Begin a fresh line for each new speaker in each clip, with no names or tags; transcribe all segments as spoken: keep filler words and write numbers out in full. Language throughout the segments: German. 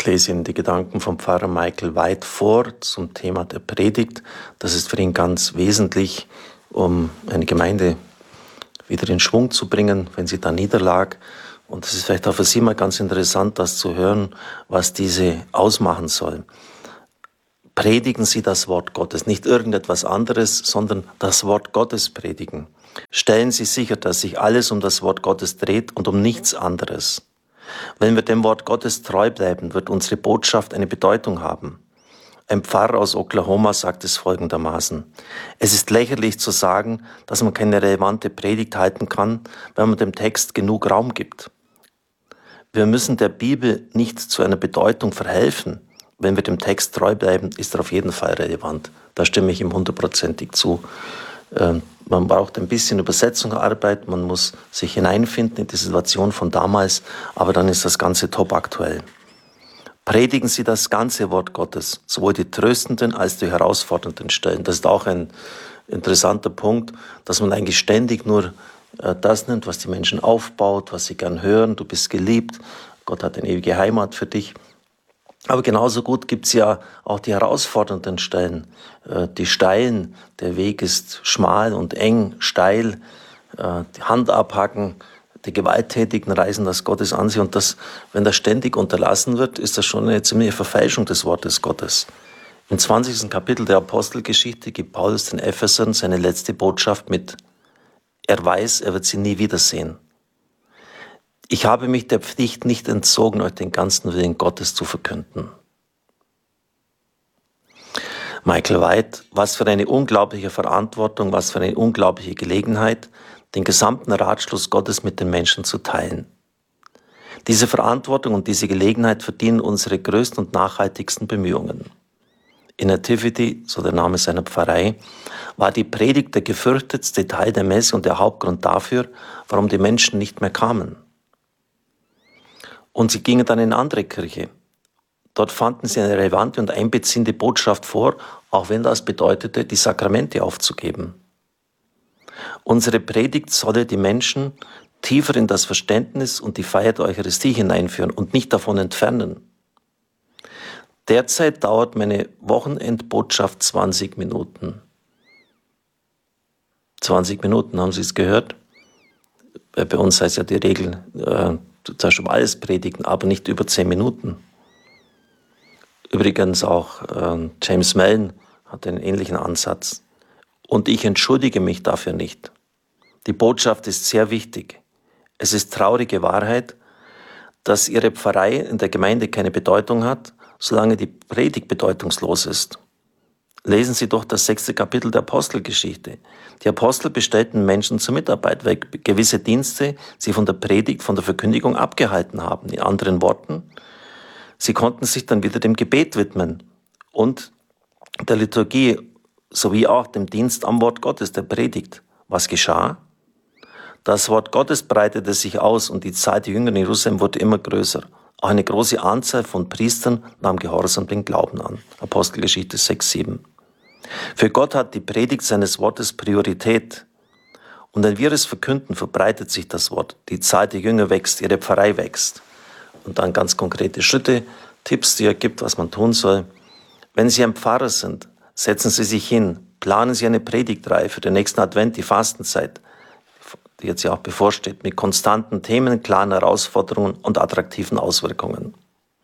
Ich lese Ihnen die Gedanken vom Pfarrer Michael White vor zum Thema der Predigt. Das ist für ihn ganz wesentlich, um eine Gemeinde wieder in Schwung zu bringen, wenn sie da niederlag. Und es ist vielleicht auch für Sie mal ganz interessant, das zu hören, was diese ausmachen soll. Predigen Sie das Wort Gottes, nicht irgendetwas anderes, sondern das Wort Gottes predigen. Stellen Sie sicher, dass sich alles um das Wort Gottes dreht und um nichts anderes. Wenn wir dem Wort Gottes treu bleiben, wird unsere Botschaft eine Bedeutung haben. Ein Pfarrer aus Oklahoma sagt es folgendermaßen: Es ist lächerlich zu sagen, dass man keine relevante Predigt halten kann, wenn man dem Text genug Raum gibt. Wir müssen der Bibel nicht zu einer Bedeutung verhelfen. Wenn wir dem Text treu bleiben, ist er auf jeden Fall relevant. Da stimme ich ihm hundertprozentig zu. Man braucht ein bisschen Übersetzungsarbeit, man muss sich hineinfinden in die Situation von damals, aber dann ist das Ganze top aktuell. Predigen Sie das ganze Wort Gottes, sowohl die tröstenden als die herausfordernden Stellen. Das ist auch ein interessanter Punkt, dass man eigentlich ständig nur das nimmt, was die Menschen aufbaut, was sie gern hören. Du bist geliebt, Gott hat eine ewige Heimat für dich. Aber genauso gut gibt es ja auch die herausfordernden Stellen, die steilen. Der Weg ist schmal und eng, steil, die Hand abhacken, die Gewalttätigen reißen das Gottes an sich. Und das, wenn das ständig unterlassen wird, ist das schon eine ziemliche Verfälschung des Wortes Gottes. Im zwanzigsten Kapitel der Apostelgeschichte gibt Paulus den Ephesern seine letzte Botschaft mit. Er weiß, er wird sie nie wiedersehen. Ich habe mich der Pflicht nicht entzogen, euch den ganzen Willen Gottes zu verkünden. Michael White, was für eine unglaubliche Verantwortung, was für eine unglaubliche Gelegenheit, den gesamten Ratschluss Gottes mit den Menschen zu teilen. Diese Verantwortung und diese Gelegenheit verdienen unsere größten und nachhaltigsten Bemühungen. In Nativity, so der Name seiner Pfarrei, war die Predigt der gefürchtetste Teil der Messe und der Hauptgrund dafür, warum die Menschen nicht mehr kamen. Und sie gingen dann in eine andere Kirche. Dort fanden sie eine relevante und einbeziehende Botschaft vor, auch wenn das bedeutete, die Sakramente aufzugeben. Unsere Predigt solle die Menschen tiefer in das Verständnis und die Feier der Eucharistie hineinführen und nicht davon entfernen. Derzeit dauert meine Wochenendbotschaft zwanzig Minuten. zwanzig Minuten, haben Sie es gehört? Bei uns heißt ja die Regel, äh, du darfst um alles predigen, aber nicht über zehn Minuten. Übrigens auch äh, James Mellon hat einen ähnlichen Ansatz. Und ich entschuldige mich dafür nicht. Die Botschaft ist sehr wichtig. Es ist traurige Wahrheit, dass Ihre Pfarrei in der Gemeinde keine Bedeutung hat, solange die Predigt bedeutungslos ist. Lesen Sie doch das sechste Kapitel der Apostelgeschichte. Die Apostel bestellten Menschen zur Mitarbeit, weil gewisse Dienste sie von der Predigt, von der Verkündigung abgehalten haben. In anderen Worten, sie konnten sich dann wieder dem Gebet widmen und der Liturgie sowie auch dem Dienst am Wort Gottes, der Predigt. Was geschah? Das Wort Gottes breitete sich aus und die Zahl der Jünger in Jerusalem wurde immer größer. Auch eine große Anzahl von Priestern nahm Gehorsam den Glauben an. Apostelgeschichte sechs, sieben. Für Gott hat die Predigt seines Wortes Priorität. Und wenn wir es verkünden, verbreitet sich das Wort. Die Zahl der Jünger wächst, ihre Pfarrei wächst. Und dann ganz konkrete Schritte, Tipps, die er gibt, was man tun soll. Wenn Sie ein Pfarrer sind, setzen Sie sich hin, planen Sie eine Predigtreihe für den nächsten Advent, die Fastenzeit, die jetzt ja auch bevorsteht, mit konstanten Themen, klaren Herausforderungen und attraktiven Auswirkungen.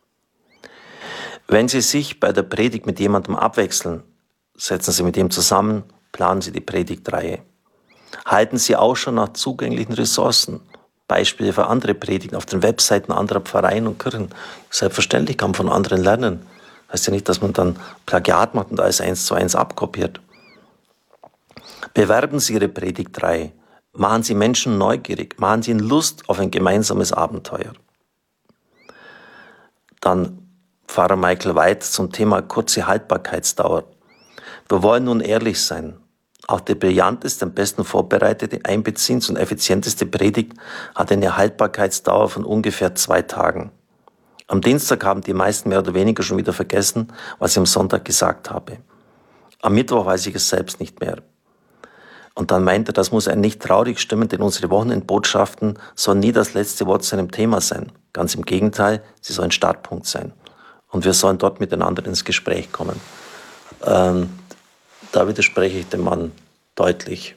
Wenn Sie sich bei der Predigt mit jemandem abwechseln, setzen Sie mit ihm zusammen, planen Sie die Predigtreihe. Halten Sie auch schon nach zugänglichen Ressourcen, Beispiele für andere Predigten auf den Webseiten anderer Pfarreien und Kirchen. Selbstverständlich kann man von anderen lernen. Heißt ja nicht, dass man dann Plagiat macht und alles eins zu eins abkopiert. Bewerben Sie Ihre Predigtreihe. Machen Sie Menschen neugierig, machen Sie ihnen Lust auf ein gemeinsames Abenteuer. Dann Pfarrer Michael White zum Thema kurze Haltbarkeitsdauer. Wir wollen nun ehrlich sein. Auch die brillanteste, am besten vorbereitete, einbeziehendste und effizienteste Predigt hat eine Haltbarkeitsdauer von ungefähr zwei Tagen. Am Dienstag haben die meisten mehr oder weniger schon wieder vergessen, was ich am Sonntag gesagt habe. Am Mittwoch weiß ich es selbst nicht mehr. Und dann meint er, das muss einen nicht traurig stimmen, denn unsere Wochenendbotschaften sollen nie das letzte Wort zu einem Thema sein. Ganz im Gegenteil, sie sollen Startpunkt sein. Und wir sollen dort miteinander ins Gespräch kommen. Ähm, da widerspreche ich dem Mann deutlich.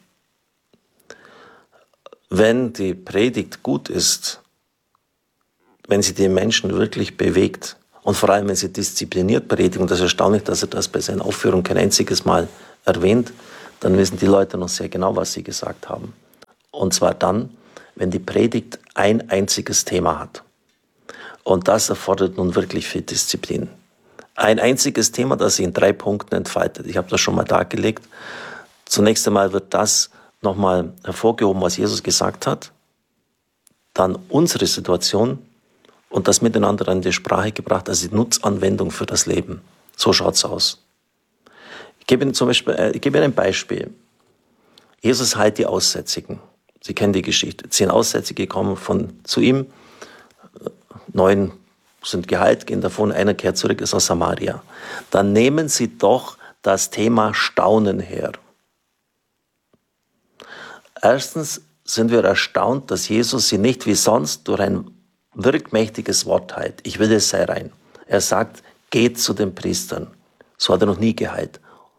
Wenn die Predigt gut ist, wenn sie die Menschen wirklich bewegt und vor allem, wenn sie diszipliniert predigen, und das ist erstaunlich, dass er das bei seinen Aufführungen kein einziges Mal erwähnt, dann wissen die Leute noch sehr genau, was sie gesagt haben. Und zwar dann, wenn die Predigt ein einziges Thema hat. Und das erfordert nun wirklich viel Disziplin. Ein einziges Thema, das sich in drei Punkten entfaltet. Ich habe das schon mal dargelegt. Zunächst einmal wird das nochmal hervorgehoben, was Jesus gesagt hat. Dann unsere Situation und das miteinander an die Sprache gebracht, also die Nutzanwendung für das Leben. So schaut's aus. Ich gebe Ihnen zum Beispiel, äh, ich gebe Ihnen ein Beispiel. Jesus heilt die Aussätzigen. Sie kennen die Geschichte. Zehn Aussätzige kommen von, zu ihm. Neun sind geheilt, gehen davon. Einer kehrt zurück, ist aus Samaria. Dann nehmen Sie doch das Thema Staunen her. Erstens sind wir erstaunt, dass Jesus sie nicht wie sonst durch ein wirkmächtiges Wort heilt. Ich will, es sei rein. Er sagt, geht zu den Priestern. So hat er noch nie geheilt.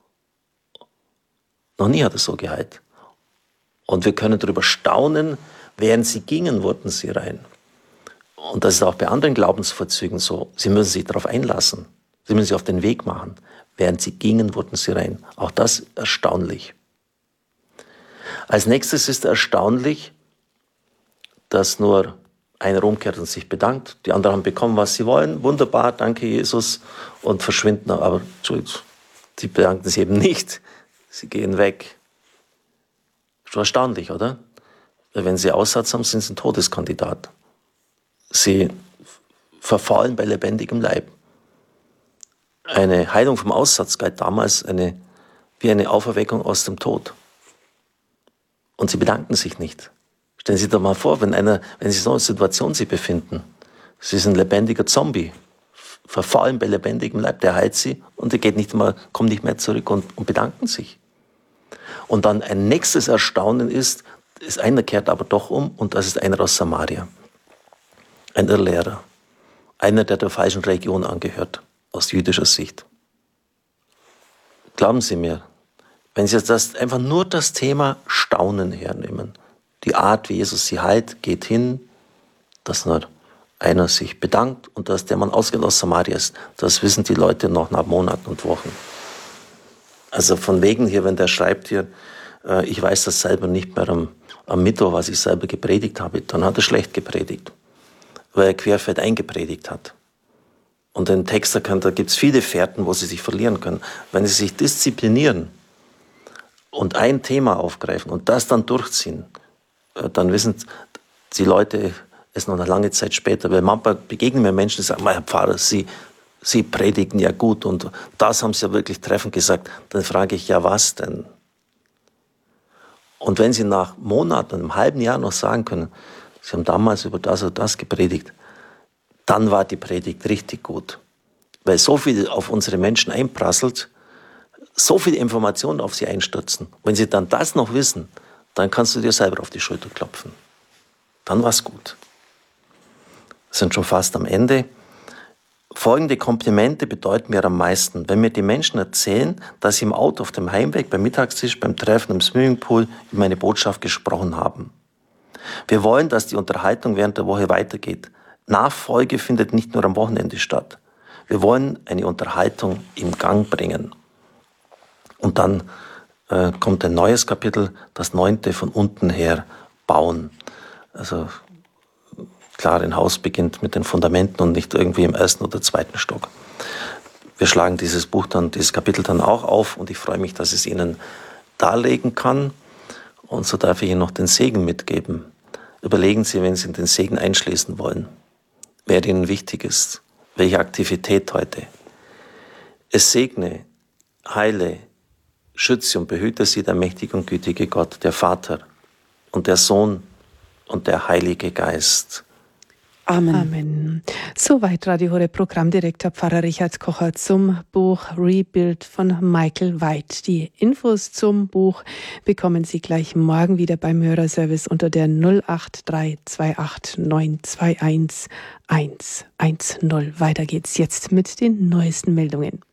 Noch nie hat er so geheilt. Und wir können darüber staunen, während sie gingen, wurden sie rein. Und das ist auch bei anderen Glaubensvorzügen so. Sie müssen sich darauf einlassen. Sie müssen sich auf den Weg machen. Während sie gingen, wurden sie rein. Auch das erstaunlich. Als nächstes ist erstaunlich, dass nur einer umkehrt und sich bedankt. Die anderen haben bekommen, was sie wollen. Wunderbar, danke Jesus. Und verschwinden. Aber Entschuldigung, sie bedanken sich eben nicht. Sie gehen weg. Schon erstaunlich, oder? Wenn sie Aussatz haben, sind sie ein Todeskandidat. Sie verfallen bei lebendigem Leib. Eine Heilung vom Aussatz galt damals eine, wie eine Auferweckung aus dem Tod. Und sie bedanken sich nicht. Stellen Sie sich doch mal vor, wenn, einer, wenn Sie in so einer Situation sich befinden. Sie sind ein lebendiger Zombie, verfallen bei lebendigem Leib, der heilt sie und der geht nicht mehr, kommt nicht mehr zurück und, und bedanken sich. Und dann ein nächstes Erstaunen ist, ist einer kehrt aber doch um und das ist einer aus Samaria. Ein Irrlehrer. Einer, der der falschen Religion angehört, aus jüdischer Sicht. Glauben Sie mir, wenn Sie jetzt das, einfach nur das Thema Staunen hernehmen, die Art, wie Jesus sie heilt, geht hin, dass nur einer sich bedankt und dass der Mann ausgeht aus Samaria ist. Das wissen die Leute noch nach Monaten und Wochen. Also von wegen hier, wenn der schreibt hier, äh, ich weiß das selber nicht mehr am, am Mittwoch, was ich selber gepredigt habe, dann hat er schlecht gepredigt, weil er querfeldein gepredigt hat. Und den Text, da gibt es viele Fährten, wo sie sich verlieren können. Wenn sie sich disziplinieren und ein Thema aufgreifen und das dann durchziehen, dann wissen die Leute es noch eine lange Zeit später. Weil manchmal begegnen mir Menschen, die sagen, Herr Pfarrer, Sie, Sie predigen ja gut und das haben Sie ja wirklich treffend gesagt. Dann frage ich, ja was denn? Und wenn Sie nach Monaten, einem halben Jahr noch sagen können, Sie haben damals über das oder das gepredigt, dann war die Predigt richtig gut. Weil so viel auf unsere Menschen einprasselt, so viele Informationen auf sie einstürzen. Wenn sie dann das noch wissen, dann kannst du dir selber auf die Schulter klopfen. Dann war's gut. Wir sind schon fast am Ende. Folgende Komplimente bedeuten mir am meisten. Wenn mir die Menschen erzählen, dass sie im Auto auf dem Heimweg, beim Mittagstisch, beim Treffen im Swimmingpool über meine Botschaft gesprochen haben. Wir wollen, dass die Unterhaltung während der Woche weitergeht. Nachfolge findet nicht nur am Wochenende statt. Wir wollen eine Unterhaltung in Gang bringen. Und dann äh, kommt ein neues Kapitel, das neunte von unten her bauen. Also klar, ein Haus beginnt mit den Fundamenten und nicht irgendwie im ersten oder zweiten Stock. Wir schlagen dieses Buch dann, dieses Kapitel dann auch auf und ich freue mich, dass ich es Ihnen darlegen kann. Und so darf ich Ihnen noch den Segen mitgeben. Überlegen Sie, wenn Sie den Segen einschließen wollen, wer Ihnen wichtig ist, welche Aktivität heute. Es segne, heile, schütze und behüte Sie der mächtige und gütige Gott, der Vater und der Sohn und der Heilige Geist.
Amen. Amen. Soweit Radio Horeb Programmdirektor Pfarrer Richard Kocher zum Buch Rebuild von Michael White. Die Infos zum Buch bekommen Sie gleich morgen wieder beim Hörerservice unter der null acht drei zwei acht neun zwei eins eins eins null. Weiter geht's jetzt mit den neuesten Meldungen.